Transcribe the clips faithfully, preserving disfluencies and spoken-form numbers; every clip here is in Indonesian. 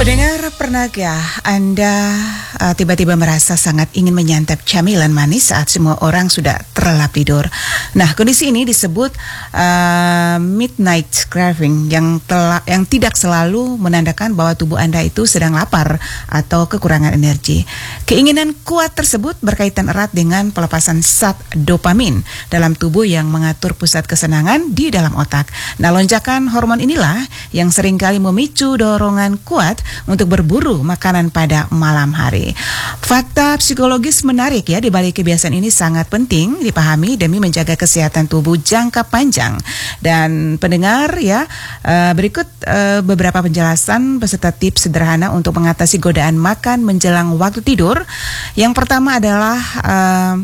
Pendengar, pernahkah Anda uh, tiba-tiba merasa sangat ingin menyantap camilan manis saat semua orang sudah terlelap tidur? Nah, kondisi ini disebut uh, midnight craving yang tela- yang tidak selalu menandakan bahwa tubuh Anda itu sedang lapar atau kekurangan energi. Keinginan kuat tersebut berkaitan erat dengan pelepasan zat dopamin dalam tubuh yang mengatur pusat kesenangan di dalam otak. Nah, lonjakan hormon inilah yang seringkali memicu dorongan kuat untuk berburu makanan pada malam hari. Fakta psikologis menarik ya di balik kebiasaan ini sangat penting dipahami demi menjaga kesehatan tubuh jangka panjang. Dan pendengar ya, uh, berikut uh, beberapa penjelasan beserta tips sederhana untuk mengatasi godaan makan menjelang waktu tidur. Yang pertama adalah uh,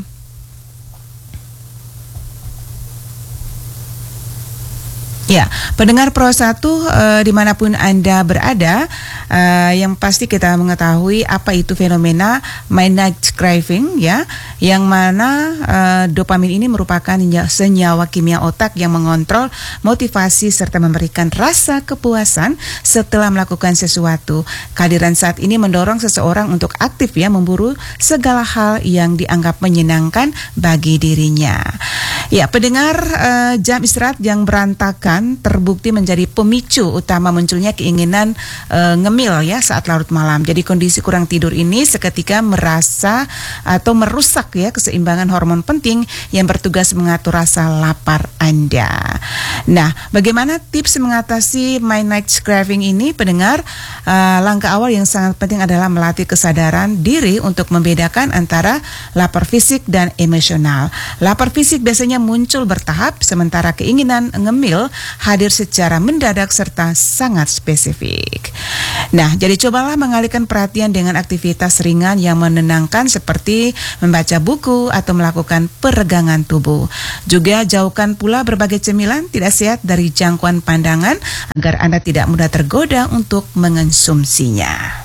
Ya, pendengar Pro satu uh, dimanapun Anda berada, uh, yang pasti kita mengetahui apa itu fenomena midnight craving ya, yang mana uh, dopamin ini merupakan senyawa kimia otak yang mengontrol motivasi serta memberikan rasa kepuasan setelah melakukan sesuatu. Kehadiran saat ini mendorong seseorang untuk aktif ya memburu segala hal yang dianggap menyenangkan bagi dirinya. Ya, pendengar, uh, jam istirahat yang berantakan terbukti menjadi pemicu utama munculnya keinginan uh, ngemil ya saat larut malam. Jadi kondisi kurang tidur ini seketika merasa atau merusak ya keseimbangan hormon penting yang bertugas mengatur rasa lapar Anda. Nah, bagaimana tips mengatasi midnight craving ini, pendengar? Uh, langkah awal yang sangat penting adalah melatih kesadaran diri untuk membedakan antara lapar fisik dan emosional. Lapar fisik biasanya muncul bertahap, sementara keinginan ngemil hadir secara mendadak serta sangat spesifik. Nah, jadi cobalah mengalihkan perhatian dengan aktivitas ringan yang menenangkan seperti membaca buku atau melakukan peregangan tubuh. Juga jauhkan pula berbagai cemilan tidak sehat dari jangkauan pandangan agar Anda tidak mudah tergoda untuk mengonsumsinya.